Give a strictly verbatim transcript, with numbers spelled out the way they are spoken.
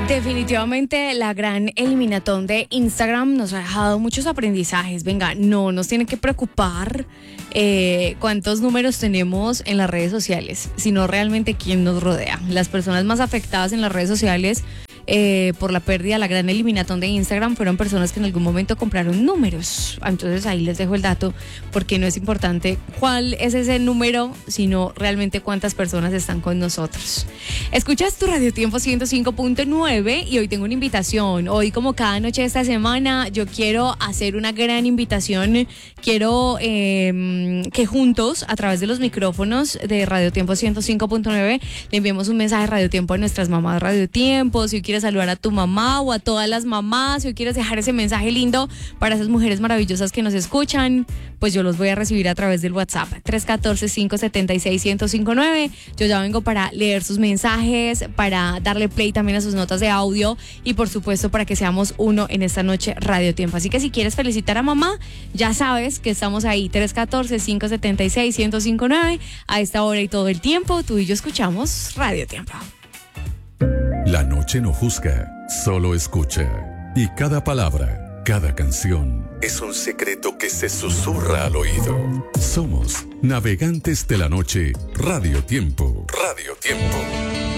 Definitivamente la gran eliminatón de Instagram nos ha dejado muchos aprendizajes. Venga, no nos tiene que preocupar eh, cuántos números tenemos en las redes sociales, sino realmente quién nos rodea. Las personas más afectadas en las redes sociales eh, por la pérdida, la gran eliminatón de Instagram, fueron personas que en algún momento compraron números. Entonces ahí les dejo el dato, porque no es importante cuál es ese número, sino realmente cuántas personas están con nosotros. Escuchas tu Radio Tiempo ciento cinco punto nueve y hoy tengo una invitación. Hoy, como cada noche de esta semana, yo quiero hacer una gran invitación. Quiero eh, que juntos, a través de los micrófonos de Radio Tiempo ciento cinco punto nueve, le enviemos un mensaje de Radio Tiempo a nuestras mamás de Radio Tiempo. Si hoy quieres saludar a tu mamá o a todas las mamás, si hoy quieres dejar ese mensaje lindo para esas mujeres maravillosas que nos escuchan, pues yo los voy a recibir a través del WhatsApp tres uno cuatro, cinco siete seis, uno cero cinco nueve. Yo ya vengo para leer sus mensajes, para darle play también a sus notas de audio y por supuesto para que seamos uno en esta noche Radio Tiempo. Así que si quieres felicitar a mamá, ya sabes que estamos ahí, tres uno cuatro, cinco siete seis, uno cero cinco nueve. A esta hora y todo el tiempo, tú y yo escuchamos Radio Tiempo. La noche no juzga, solo escucha. Y cada palabra, cada canción es un secreto que se susurra al oído. Somos Navegantes de la Noche, Radio Tiempo. Radio Tiempo.